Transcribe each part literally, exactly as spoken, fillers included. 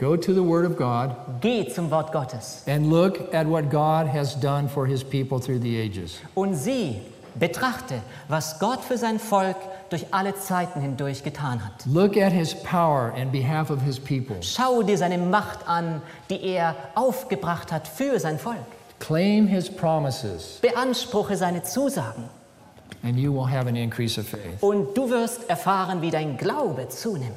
Go to the Word of God. Geh zum Wort Gottes. And look at what God has done for His people through the ages. Und sieh, betrachte, was Gott für sein Volk durch alle Zeiten hindurch getan hat. Look at His power in behalf of His people. Schau dir seine Macht an, die er aufgebracht hat für sein Volk. Claim His promises. Beanspruche seine Zusagen. And you will have an increase of faith. Und du wirst erfahren, wie dein Glaube zunimmt.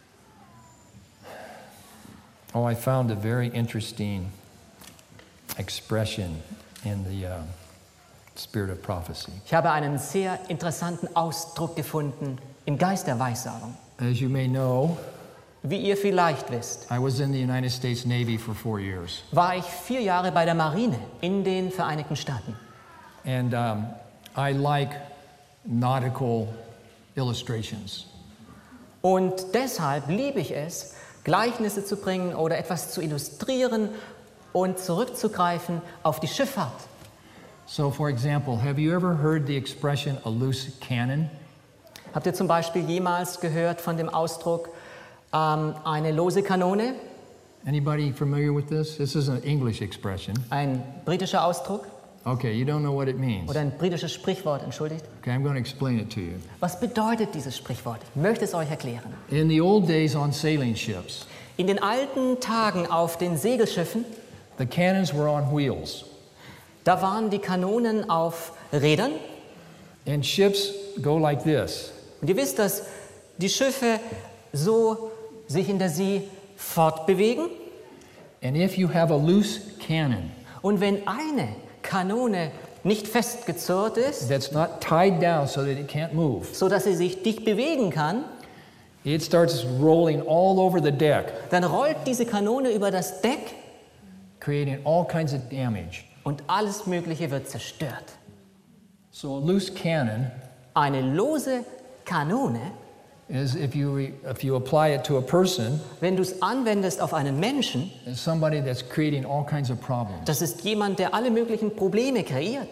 Oh, I found a very interesting expression in the uh, spirit of prophecy. Ich habe einen sehr interessanten Ausdruck gefunden im Geist der Weissagung. As you may know, Wie ihr vielleicht wisst, I was in the United States Navy for four years. war ich vier Jahre bei der Marine in den Vereinigten Staaten. And um, I like nautical illustrations. Und deshalb liebe ich es, Gleichnisse zu bringen oder etwas zu illustrieren und zurückzugreifen auf die Schifffahrt. So, for example, have you ever heard the expression a loose cannon? Habt ihr zum Beispiel jemals gehört von dem Ausdruck ähm, eine lose Kanone? Anybody familiar with this? This is an English expression. Ein britischer Ausdruck Okay, you don't know what it means. oder ein britisches Sprichwort, entschuldigt. Okay, I'm going to explain it to you. Was bedeutet dieses Sprichwort? Ich möchte es euch erklären. In the old days on sailing ships, In den alten Tagen auf den Segelschiffen, the cannons were on wheels. da waren die Kanonen auf Rädern. And ships go like this. Und ihr wisst, dass die Schiffe so sich in der See fortbewegen. And if you have a loose cannon Und wenn eine Kanone nicht festgezurrt ist, that's not tied down so that it can't move, so dass sie sich dicht bewegen kann, it starts rolling all over the deck, dann rollt diese Kanone über das Deck creating all kinds of damage. und alles Mögliche wird zerstört. So a loose cannon Eine lose Kanone, is, if you, re, if you apply it to a person, wenn du es anwendest auf einen Menschen, is somebody that's creating all kinds of problems. das ist jemand, der alle möglichen Probleme kreiert.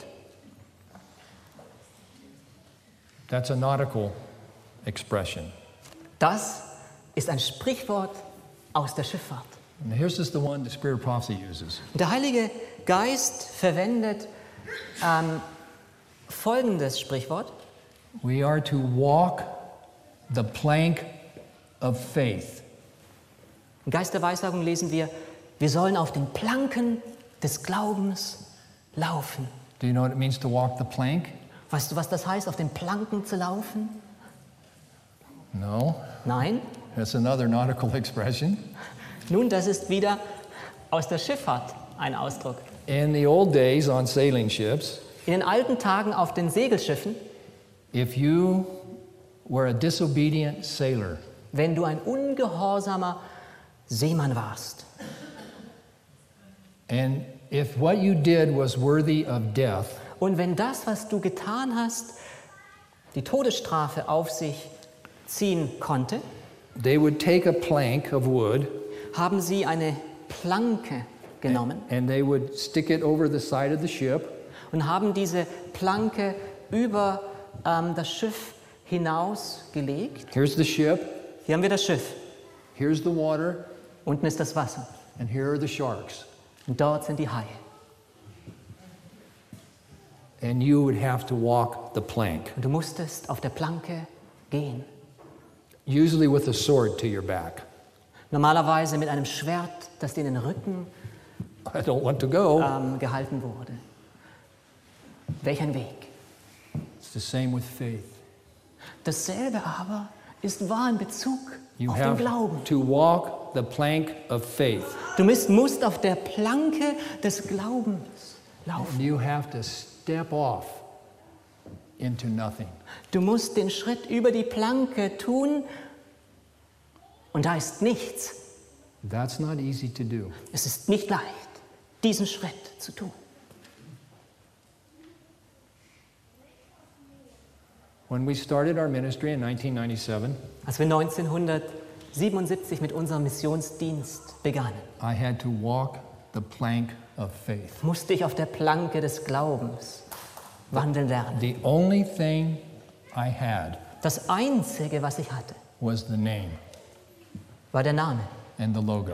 That's a nautical expression. Das ist ein Sprichwort aus der Schifffahrt. And here's just the one the Spirit of Prophecy uses. Und der Heilige Geist verwendet ähm, folgendes Sprichwort. We are to walk the plank of faith. Im Geist der Weissagung lesen wir, wir sollen auf den Planken des Glaubens laufen. Do you know what it means to walk the plank? Weißt du, was das heißt, auf den Planken zu laufen? No. Nein? That's another nautical expression. Nun, das ist wieder aus der Schifffahrt ein Ausdruck. In the old days on sailing ships, In den alten Tagen auf den Segelschiffen, if you were a disobedient sailor, wenn du ein ungehorsamer Seemann warst and if what you did was worthy of death, und wenn das, was du getan hast, die Todesstrafe auf sich ziehen konnte, they would take a plank of wood haben sie eine Planke genommen and they would stick it over the side of the ship, und haben diese Planke über ähm, das Schiff hinausgelegt. here's the ship, Hier haben wir das Schiff, here's the water, unten ist das Wasser and here are the sharks. und dort sind die Haie. And you would have to walk the plank, Und du musstest auf der Planke gehen. usually with a sword to your back. Normalerweise mit einem Schwert, das dir in den Rücken I don't want to go. ähm, gehalten wurde. Welch ein Weg. It's the same with faith. Dasselbe aber ist wahr in Bezug You auf den have Glauben. to walk the plank of faith. Du musst, musst auf der Planke des Glaubens laufen. And you have to step off into nothing. Du musst den Schritt über die Planke tun und da ist nichts. That's not easy to do. Es ist nicht leicht, diesen Schritt zu tun. When we started our ministry in nineteen ninety-seven, Als wir neunzehnhundertsiebenundsiebzig mit unserem Missionsdienst begannen, I had to walk the plank of faith. musste ich auf der Planke des Glaubens wandeln lernen. The only thing I had Das Einzige, was ich hatte, was the name war der Name and the logo.